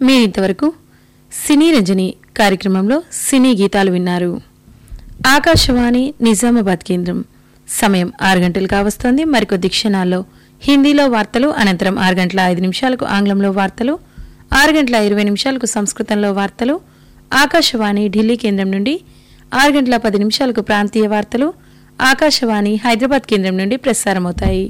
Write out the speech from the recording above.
మీరింతవరకు సినీ రంజని కార్యక్రమంలో సినీ గీతాలు విన్నారు. ఆకాశవాణి నిజామాబాద్ కేంద్రం. సమయం 6 గంటలు కావస్తోంది. మరికొద్ది క్షణాల్లో హిందీలో వార్తలు, అనంతరం 6 గంటల 5 నిమిషాలకు ఆంగ్లంలో వార్తలు, 6 గంటల 20 నిమిషాలకు సంస్కృతంలో వార్తలు, ఆకాశవాణి ఢిల్లీ కేంద్రం నుండి 6 గంటల 10 నిమిషాలకు ప్రాంతీయ వార్తలు, ఆకాశవాణి హైదరాబాద్ కేంద్రం నుండి ప్రసారమవుతాయి.